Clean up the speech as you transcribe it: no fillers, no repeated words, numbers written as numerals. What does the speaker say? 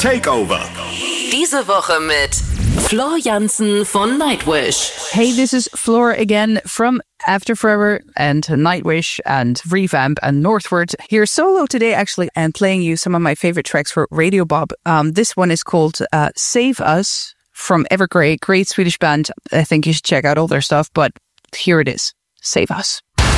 Takeover. Diese Woche mit Floor Jansen von Nightwish. Hey, this is Floor again from After Forever and Nightwish and Revamp and Northward. Here solo today, actually, and playing you some of my favorite tracks for Radio Bob. This one is called Save Us from Evergrey. Great Swedish band. I think you should check out all their stuff, but here it is. Save Us.